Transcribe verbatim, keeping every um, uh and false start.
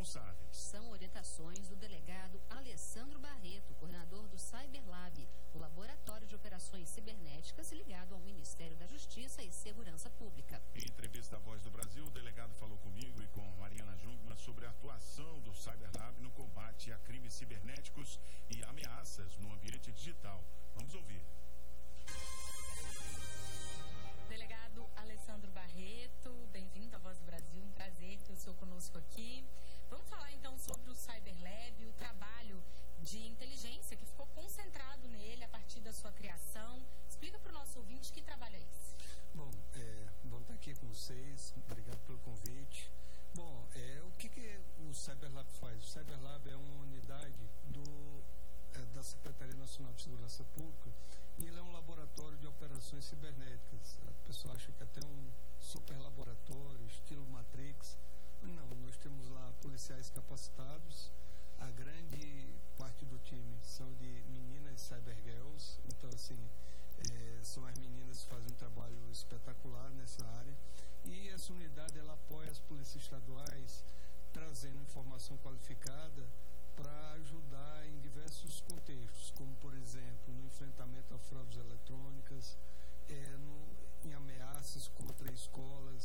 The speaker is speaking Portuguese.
responsáveis. São orientações do delegado Alessandro Barreto, coordenador do CyberLab, o Laboratório de Operações Cibernéticas ligado ao Ministério da Justiça e Segurança Pública. Em entrevista à Voz do Brasil, o delegado falou comigo e com Mariana Jungmann sobre a atuação do CyberLab no combate a crimes cibernéticos e ameaças no ambiente digital. Vamos ouvir. Delegado Alessandro Barreto, bem-vindo à Voz do Brasil, um prazer ter o senhor conosco aqui. Vamos falar então sobre o CyberLab, o trabalho de inteligência que ficou concentrado nele a partir da sua criação. Explica para o nosso ouvinte que trabalho é esse. Bom, é, vamos estar aqui com vocês, obrigado pelo convite. Bom, é, o que, que o CyberLab faz? O CyberLab é uma unidade do, é, da Secretaria Nacional de Segurança Pública e ele é um laboratório de operações cibernéticas. A pessoa acha que é até um super laboratório, estilo Matrix, mas não, nós temos lá policiais capacitados, a grande parte do time são de meninas cybergirls, então assim, é, são as meninas que fazem um trabalho espetacular nessa área, e essa unidade ela apoia as polícias estaduais trazendo informação qualificada para ajudar em diversos contextos, como por exemplo no enfrentamento a fraudes eletrônicas, é, no, em ameaças contra escolas